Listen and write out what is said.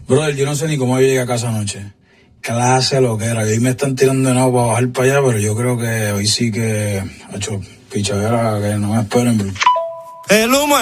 Brother, yo no sé ni cómo yo llegué a casa anoche. Clase lo que era. Hoy me están tirando de nuevo para bajar para allá, pero yo creo que hoy sí que ha hecho pichadera que no me esperen, bro. El humo